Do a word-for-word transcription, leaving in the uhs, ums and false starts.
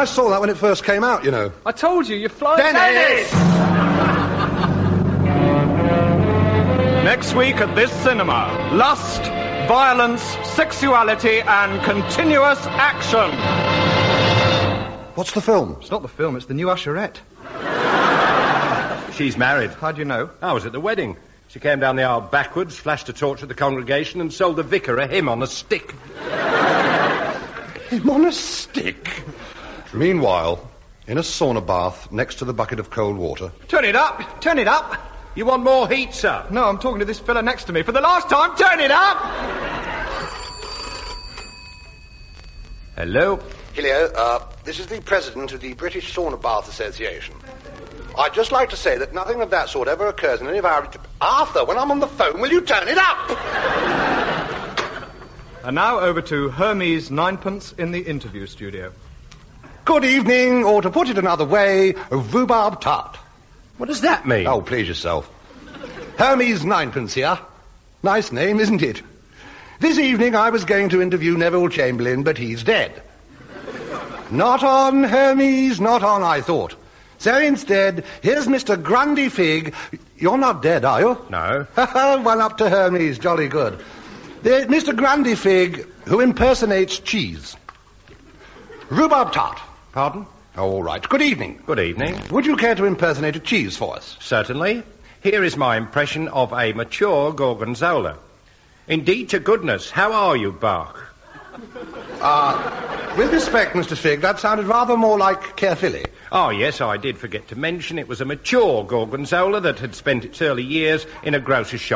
I saw that when it first came out, you know. I told you, you're flying... Dennis! Next week at this cinema, lust, violence, sexuality, and continuous action. What's the film? It's not the film, it's the new usherette. She's married. How do you know? I was at the wedding. She came down the aisle backwards, flashed a torch at the congregation, and sold the vicar a hymn on a stick. Him on a stick? Meanwhile, in a sauna bath next to the bucket of cold water... Turn it up! Turn it up! You want more heat, sir? No, I'm talking to this fella next to me. For the last time, turn it up! Hello? Hello, uh, this is the president of the British Sauna Bath Association. I'd just like to say that nothing of that sort ever occurs in any of our... Arthur, when I'm on the phone, will you turn it up? And now over to Hermes Ninepence in the interview studio. Good evening, or to put it another way, rhubarb tart. What does that mean? Oh, please yourself. Hermes Ninepence here. Nice name, isn't it? This evening I was going to interview Neville Chamberlain, but he's dead. Not on, Hermes, not on, I thought. So instead, here's Mister Grundy Fig. You're not dead, are you? No. One up to Hermes, jolly good. There's Mister Grundy Fig, who impersonates cheese. Rhubarb tart. Pardon? Oh, all right. Good evening. Good evening. Would you care to impersonate a cheese for us? Certainly. Here is my impression of a mature gorgonzola. Indeed to goodness, how are you, Bach? Uh, with respect, Mister Fig, that sounded rather more like Caerphilly. Oh, yes, I did forget to mention it was a mature gorgonzola that had spent its early years in a grocer's shop.